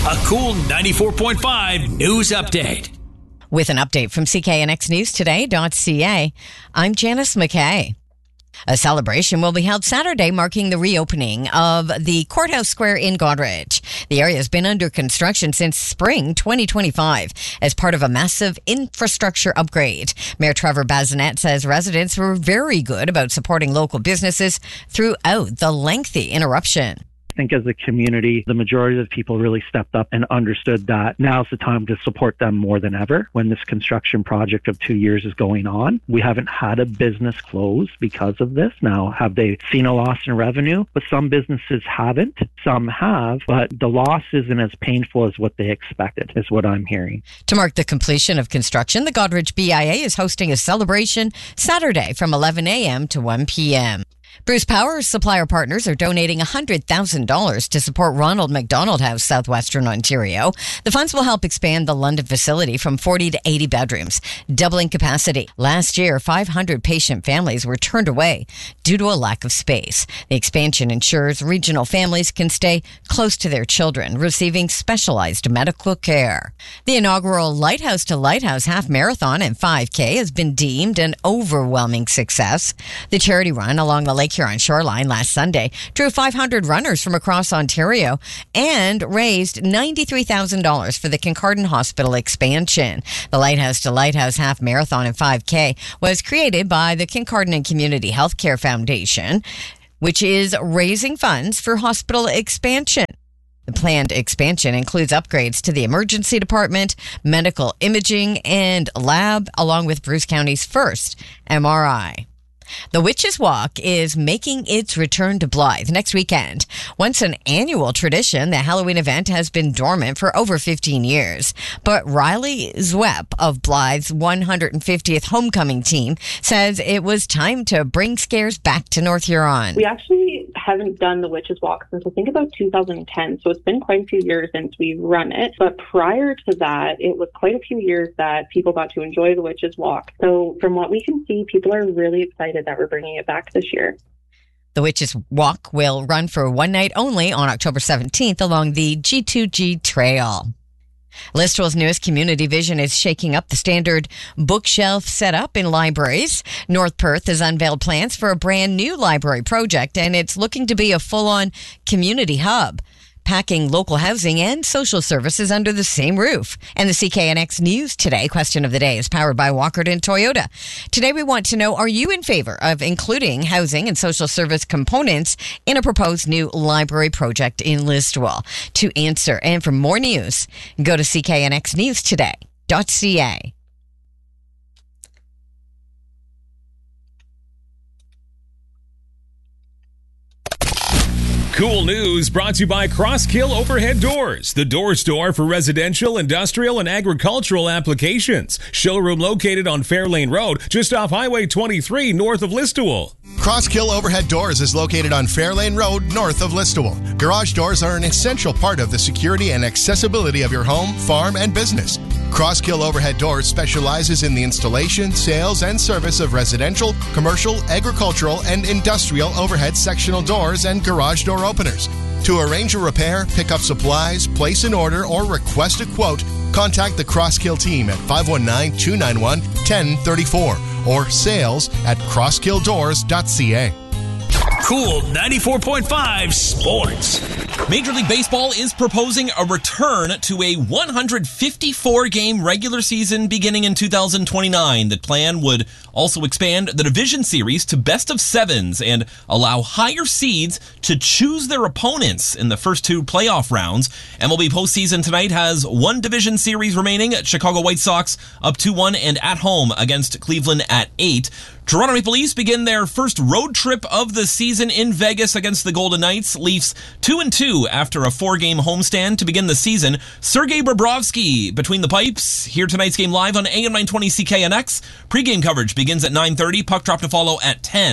A cool 94.5 news update. With an update from CKNXNewsToday.ca, I'm Janice McKay. A celebration will be held Saturday marking the reopening of the Courthouse Square in Goderich. The area has been under construction since spring 2025 as part of a massive infrastructure upgrade. Mayor Trevor Bazinet says residents were very good about supporting local businesses throughout the lengthy interruption. I think as a community, the majority of people really stepped up and understood that now's the time to support them more than ever when this construction project of 2 years is going on. We haven't had a business close because of this. Now, have they seen a loss in revenue? But some businesses haven't. Some have, but the loss isn't as painful as what they expected, is what I'm hearing. To mark the completion of construction, the Goderich BIA is hosting a celebration Saturday from 11 a.m. to 1 p.m. Bruce Power's supplier partners are donating $100,000 to support Ronald McDonald House, Southwestern Ontario. The funds will help expand the London facility from 40 to 80 bedrooms, doubling capacity. Last year, 500 patient families were turned away due to a lack of space. The expansion ensures regional families can stay close to their children, receiving specialized medical care. The inaugural Lighthouse to Lighthouse Half Marathon and 5K has been deemed an overwhelming success. The charity run along the Lake Huron shoreline last Sunday drew 500 runners from across Ontario and raised $93,000 for the Kincardine Hospital expansion. The Lighthouse to Lighthouse Half Marathon and 5K was created by the Kincardine Community Healthcare Foundation, which is raising funds for hospital expansion. The planned expansion includes upgrades to the emergency department, medical imaging, and lab, along with Bruce County's first MRI. The Witches Walk is making its return to Blythe next weekend. Once an annual tradition, the Halloween event has been dormant for over 15 years. But Riley Zwepp of Blythe's 150th homecoming team says it was time to bring scares back to North Huron. We actually haven't done the Witches Walk since I think about 2010, so it's been quite a few years since we've run it. But prior to that, it was quite a few years that people got to enjoy the Witches Walk. So from what we can see, people are really excited that we're bringing it back this year. The Witches Walk will run for one night only on October 17th along the G2G Trail. Listowel's newest community vision is shaking up the standard bookshelf setup in libraries. North Perth has unveiled plans for a brand new library project, and it's looking to be a full-on community hub, packing local housing and social services under the same roof. And the CKNX News Today question of the day is powered by Walkerton Toyota. Today we want to know, are you in favor of including housing and social service components in a proposed new library project in Listowel? To answer and for more news, go to CKNXNewsToday.ca. Cool news brought to you by Crosskill Overhead Doors, the door store for residential, industrial, and agricultural applications. Showroom located on Fairlane Road, just off Highway 23, north of Listowel. Crosskill Overhead Doors is located on Fairlane Road, north of Listowel. Garage doors are an essential part of the security and accessibility of your home, farm, and business. Crosskill Overhead Doors specializes in the installation, sales, and service of residential, commercial, agricultural, and industrial overhead sectional doors and garage door openers. To arrange a repair, pick up supplies, place an order, or request a quote, contact the Crosskill team at 519-291-1034 or sales@crosskilldoors.ca. Cool 94.5 Sports. Major League Baseball is proposing a return to a 154-game regular season beginning in 2029. The plan would also expand the division series to best of sevens and allow higher seeds to choose their opponents in the first two playoff rounds. MLB postseason tonight has one division series remaining. Chicago White Sox up 2-1 and at home against Cleveland at 8. Toronto Maple Leafs begin their first road trip of the season in Vegas against the Golden Knights. Leafs 2-2 after a 4-game homestand to begin the season. Sergei Bobrovsky between the pipes. Here tonight's game live on AM 920 CKNX. Pre-game coverage begins at 9:30. Puck drop to follow at 10.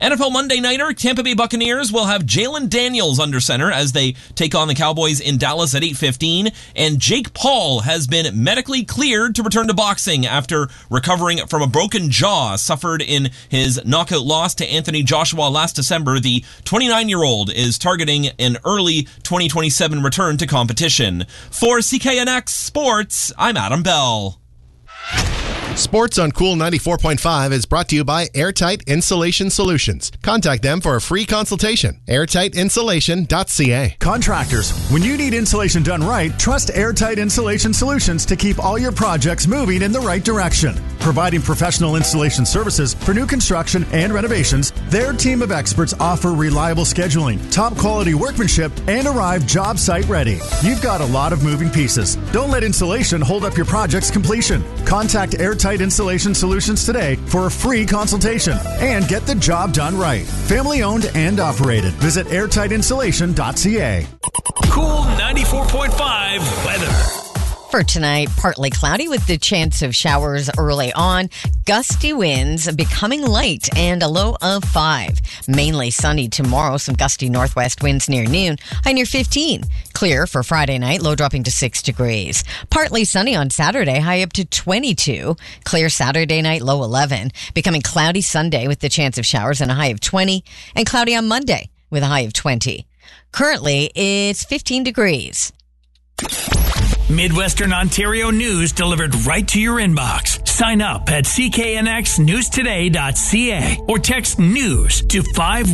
NFL Monday Nighter, Tampa Bay Buccaneers will have Jalen Daniels under center as they take on the Cowboys in Dallas at 8:15. And Jake Paul has been medically cleared to return to boxing after recovering from a broken jaw suffered in his knockout loss to Anthony Joshua last December. The 29-year-old is targeting an early 2027 return to competition. For CKNX Sports, I'm Adam Bell. Sports on Cool 94.5 is brought to you by Airtight Insulation Solutions. Contact them for a free consultation. airtightinsulation.ca. Contractors, when you need insulation done right, trust Airtight Insulation Solutions to keep all your projects moving in the right direction. Providing professional installation services for new construction and renovations, their team of experts offer reliable scheduling, top quality workmanship, and arrive job site ready. You've got a lot of moving pieces. Don't let insulation hold up your project's completion. Contact Airtight Insulation Solutions today for a free consultation and get the job done right. Family owned and operated. Visit airtightinsulation.ca. Cool 94.5 weather. For tonight, partly cloudy with the chance of showers early on. Gusty winds becoming light and a low of 5. Mainly sunny tomorrow. Some gusty northwest winds near noon. High near 15. Clear for Friday night. Low dropping to 6 degrees. Partly sunny on Saturday. High up to 22. Clear Saturday night. Low 11. Becoming cloudy Sunday with the chance of showers and a high of 20. And cloudy on Monday with a high of 20. Currently, it's 15 degrees. Midwestern Ontario news delivered right to your inbox. Sign up at cknxnewstoday.ca or text news to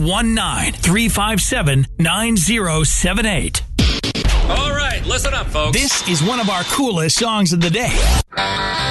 519-357-9078. All right, listen up, folks. This is one of our coolest songs of the day.